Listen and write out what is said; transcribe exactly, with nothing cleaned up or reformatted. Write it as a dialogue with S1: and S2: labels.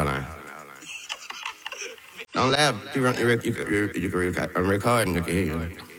S1: hold on. Don't laugh. You, run, you, rec- you, can- you, you can record. I'm recording. You can hear you.